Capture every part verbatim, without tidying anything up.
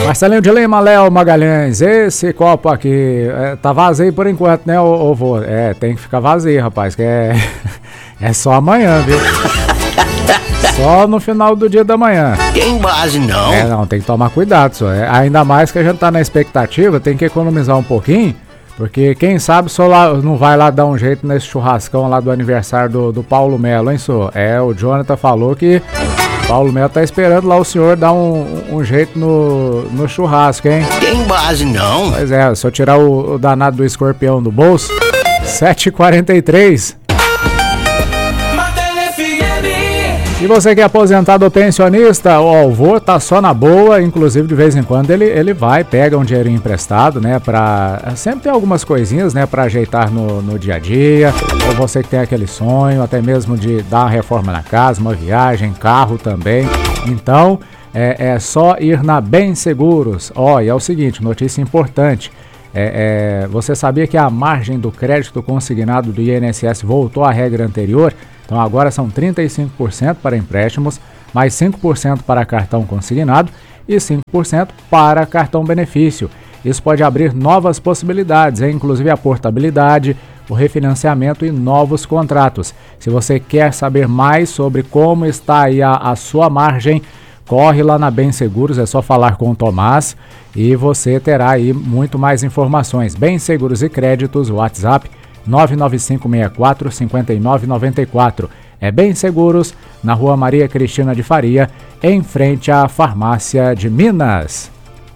Marcelinho de Lima, Léo Magalhães, esse copo aqui é, tá vazio por enquanto, né, ô, ô vô? É, tem que ficar vazio, rapaz, que é, é só amanhã, viu? Só no final do dia da manhã. Tem base não. É, não, tem que tomar cuidado, só. É, ainda mais que a gente tá na expectativa, tem que economizar um pouquinho, porque quem sabe só lá, não vai lá dar um jeito nesse churrascão lá do aniversário do, do Paulo Melo, hein, só? É, o Jonathan falou que Paulo Melo tá esperando lá o senhor dar um, um jeito no, no churrasco, hein? Tem base não. Pois é, só tirar o, o danado do escorpião do bolso. sete e quarenta e três. E você que é aposentado ou pensionista, ó, o vô tá só na boa, inclusive de vez em quando ele, ele vai, pega um dinheirinho emprestado, né, pra... Sempre tem algumas coisinhas, né, pra ajeitar no, no dia a dia, ou você que tem aquele sonho, até mesmo de dar uma reforma na casa, uma viagem, carro também. Então, é, é só ir na Bem Seguros. Ó, e é o seguinte, notícia importante. É, é, você sabia que a margem do crédito consignado do I N S S voltou à regra anterior? Então agora são trinta e cinco por cento para empréstimos, mais cinco por cento para cartão consignado e cinco por cento para cartão benefício. Isso pode abrir novas possibilidades, hein? Inclusive a portabilidade, o refinanciamento e novos contratos. Se você quer saber mais sobre como está aí a, a sua margem, corre lá na Bem Seguros, é só falar com o Tomás e você terá aí muito mais informações. Bem Seguros e Créditos, WhatsApp nove nove cinco seis quatro cinco nove nove quatro. É Bem Seguros, na Rua Maria Cristina de Faria, em frente à Farmácia de Minas.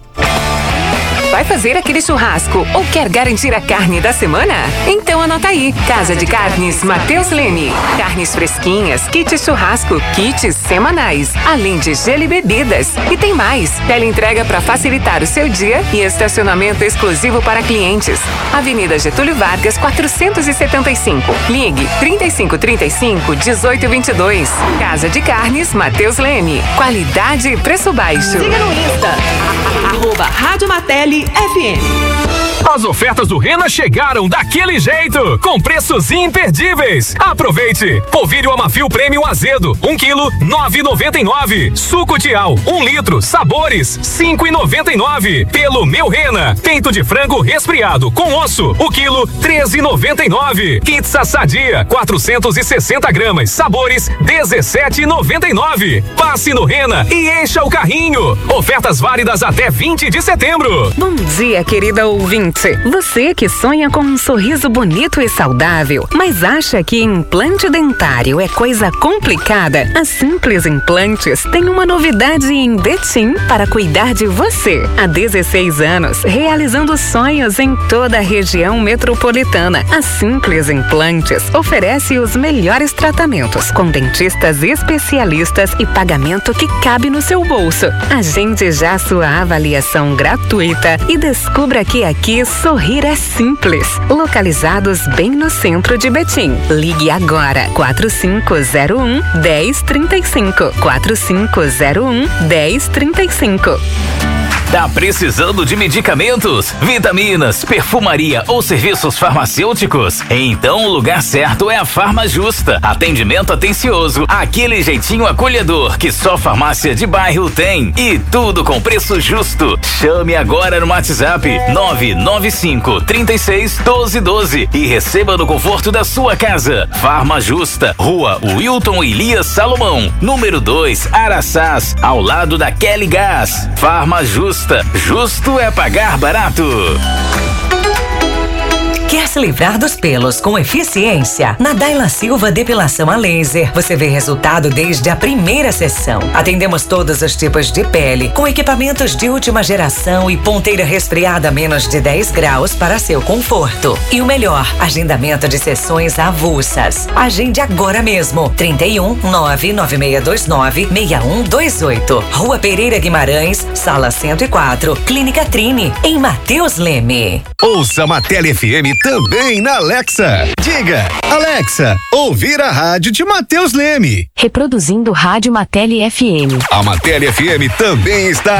Vai fazer aquele churrasco ou quer garantir a carne da semana? Então anota aí, Casa de Carnes Matheus Leme. Carnes fresquinhas, kit churrasco, kits semanais, além de gelo e bebidas. E tem mais, teleentrega para facilitar o seu dia e estacionamento exclusivo para clientes. Avenida Getúlio Vargas, quatrocentos e setenta e cinco. Ligue trinta e cinco, trinta e cinco, dezoito, vinte e dois. Casa de Carnes Matheus Leme. Qualidade e preço baixo. Siga no Insta, arroba Rádio Martelli F M. As ofertas do Rena chegaram daquele jeito, com preços imperdíveis. Aproveite! Polvilho Amafil Premium Azedo, um quilo, nove e noventa e nove. Suco Tial, um litro, sabores, cinco e noventa e nove. Pelo Meu Rena, peito de frango resfriado com osso, o quilo, treze e noventa e nove. Pizza Sadia, quatrocentos e sessenta gramas, sabores, dezessete e noventa e nove. Passe no Rena e encha o carrinho. Ofertas válidas até vinte de setembro. Bom dia, querida ouvinte. Você que sonha com um sorriso bonito e saudável, mas acha que implante dentário é coisa complicada? A Simples Implantes tem uma novidade em Betim para cuidar de você. Há dezesseis anos, realizando sonhos em toda a região metropolitana. A Simples Implantes oferece os melhores tratamentos, com dentistas especialistas e pagamento que cabe no seu bolso. Agende já sua avaliação gratuita e descubra que aqui sorrir é simples. Localizados bem no centro de Betim. Ligue agora, quatro cinco zero um, um zero três cinco. quatro cinco zero um, um zero três cinco. Tá precisando de medicamentos, vitaminas, perfumaria ou serviços farmacêuticos? Então o lugar certo é a Farma Justa. Atendimento atencioso, aquele jeitinho acolhedor que só farmácia de bairro tem. E tudo com preço justo. Chame agora no WhatsApp nove nove cinco, três seis, um dois um dois e receba no conforto da sua casa. Farma Justa, Rua Wilton Elias Salomão, número dois, Araçás, ao lado da Kelly Gás. Farma Justa. Justo é pagar barato. Quer se livrar dos pelos com eficiência? Na Daila Silva Depilação a Laser, você vê resultado desde a primeira sessão. Atendemos todos os tipos de pele, com equipamentos de última geração e ponteira resfriada a menos de dez graus para seu conforto. E o melhor, agendamento de sessões avulsas. Agende agora mesmo. trinta e um, nove nove seis dois nove, seis um dois oito. Rua Pereira Guimarães, Sala cento e quatro, Clínica Trine, em Matheus Leme. Ouça Martelli F M também na Alexa. Diga, Alexa, ouvir a rádio de Matheus Leme. Reproduzindo Rádio Martelli F M. A Martelli F M também está